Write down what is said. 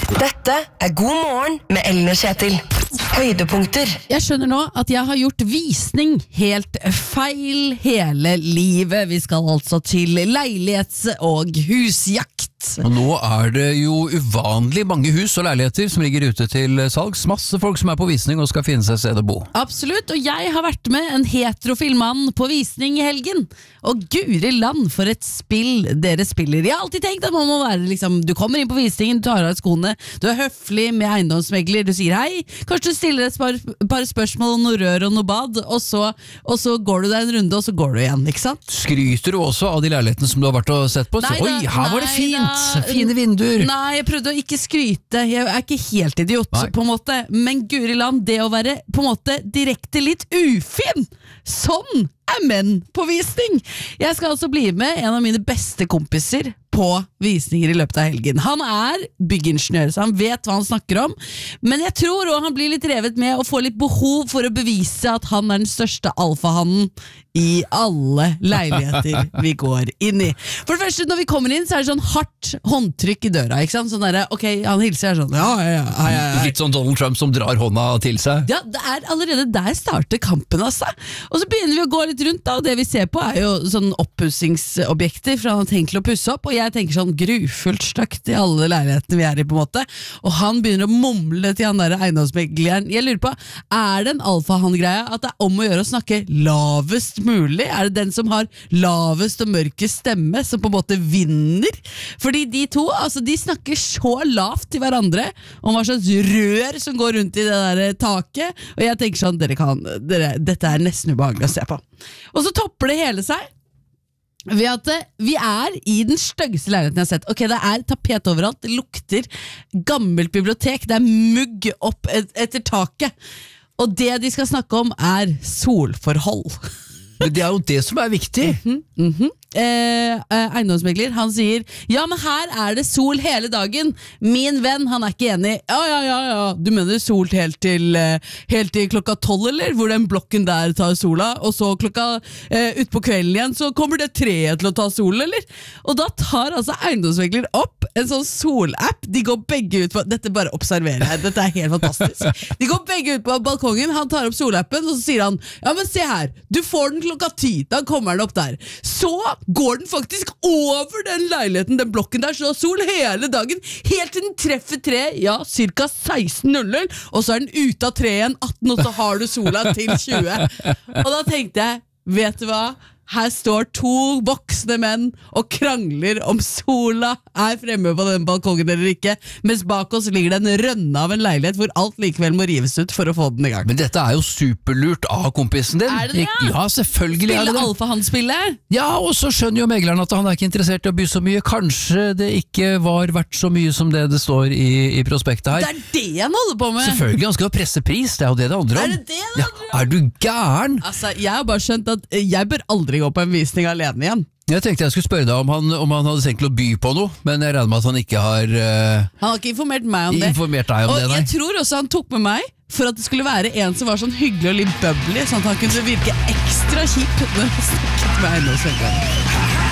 Dette God morgen med Ellen og Kjetil. Høydepunkter. Jeg skjønner nå at jeg har gjort visning helt feil hele livet. Vi skal altså til leilighets- og husjakt. Og nå det jo uvanlig mange hus og leiligheter som ligger ute til salgs. Masse folk som på visning og skal finne seg sted å bo. Absolutt, og jeg har vært med en heterofil mann på visning i helgen. Og guri land for et spill dere spiller. Jeg har alltid tenkt at man må være liksom, du kommer inn på visningen, du tar av skoene, du høflig med eiendomsmegler, du sier hei, kanskje du stiller et par spørsmål om noe rør og noe bad, og så går du deg en runde, og så går du igjen, ikke sant? Skryter du også av de leilighetene som du har vært og sett på? Så, oi, her var det fint! Fine vinduer. Nei, jeg prøvde å ikke skryte. Jeg ikke helt idiot, på en måte. Men guri land, det å være på en måte direkte litt ufin, sånn menn på visning. Jeg skal altså bli med en av mine beste kompiser på visninger i løpet av helgen. Han byggingeniør, så han vet hva han snakker om, men jeg tror også han blir litt revet med og får litt behov for å bevise at han den største alfahannen i alle leiligheter vi går inn i. For det første, når vi kommer inn, så det sånn hardt håndtrykk i døra, ikke sant? Sånn der, ok, han hilser sånn, ja. Litt sånn Donald Trump som drar hånda til seg. Ja, det allerede der starter kampen, altså. Og så begynner vi å gå litt rundt da, og det vi ser på jo sånn oppussingsobjekter for han har tenkt til å pusse opp, og jeg tenker sånn grufullt stygt i alle leilighetene vi i på en måte, og han begynner å mumle til han der eiendomsmegleren. Jeg lurer på, det en alfahann-greie at det om å gjøre å snakke lavest mulig? Det den som har lavest og mørkest stemme som på en måte vinner? Fordi de to, altså de snakker så lavt til hverandre om hva slags rør som går rundt i det der taket, og jeg tenker sånn, dette nesten ubehagelig å se på. Og så topper det hele seg ved at vi i den styggeste leiligheten jeg har sett. Ok, det tapet overalt, det lukter gammelt bibliotek, det mugg opp etter taket, og det de skal snakke om solforhold. Men det jo det som viktig. Eiendomsmegler, han sier ja, men her det sol hele dagen. Min venn, han ikke enig. Ja, du mener sol helt til klokka 12, eller? Hvor den blokken der tar sola, og så klokka ut på kvelden igjen så kommer det treet til å ta sol, eller? Og da tar altså eiendomsmegler opp en sånn solapp. De går begge ut på, dette bare observerer jeg, dette helt fantastisk. De går begge ut på balkongen, han tar opp solappen, og så sier han, ja, men se her, du får den klokka 10, da kommer den opp der. Så går den faktisk over den leiligheten, den blokken der, så sol hele dagen, helt til den treffer tre, ja, cirka 16:00, og så den ute av treet igjen 18, og så har du sola til 20. Og da tenkte jeg, vet du hva? Her står to voksne menn og krangler om sola fremme på den balkongen eller ikke, mens bak oss ligger det en rønne av en leilighet hvor alt likevel må rives ut for å få den i gang. Men dette jo superlurt av kompisen din. Det det? Ja, selvfølgelig Spille det. alfahann-spillet? Ja, og så skjønner jo megleren at han ikke interessert i å by så mye. Kanskje det ikke var verdt så mye som det står i prospektet her. Det det han holder på med. Selvfølgelig, han skal jo presse pris, det jo det handler om. Det det handler om? Ja, du gæren? Altså, jeg har bare skjønt at jeg bør aldri gå på en visning alene igjen. Jeg tenkte jeg skulle spørre deg om han hadde tenkt å by på noe, men jeg regner med at han ikke har Han har ikke informert meg om det. Informert deg om og det, nei. Jeg tror også han tok med meg for at det skulle være en som var sånn hyggelig og litt bubbly, sånn at han kunne virke ekstra kjip når han snakket med eiendomsmegleren.